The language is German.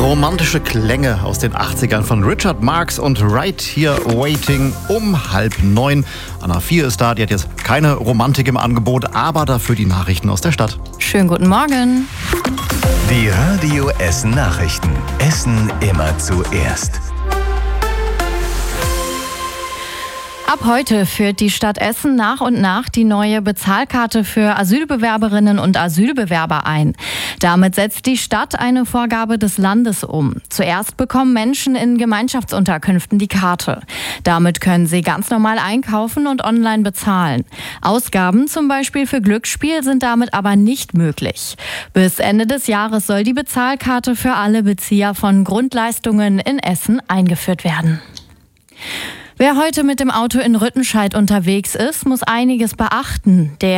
Romantische Klänge aus den 80ern von Richard Marx und Right Here Waiting um 8:30. Anna 4 ist da, die hat jetzt keine Romantik im Angebot, aber dafür die Nachrichten aus der Stadt. Schönen guten Morgen. Die Radio Essen Nachrichten. Essen immer zuerst. Ab heute führt die Stadt Essen nach und nach die neue Bezahlkarte für Asylbewerberinnen und Asylbewerber ein. Damit setzt die Stadt eine Vorgabe des Landes um. Zuerst bekommen Menschen in Gemeinschaftsunterkünften die Karte. Damit können sie ganz normal einkaufen und online bezahlen. Ausgaben, zum Beispiel für Glücksspiel, sind damit aber nicht möglich. Bis Ende des Jahres soll die Bezahlkarte für alle Bezieher von Grundleistungen in Essen eingeführt werden. Wer heute mit dem Auto in Rüttenscheid unterwegs ist, muss einiges beachten. Der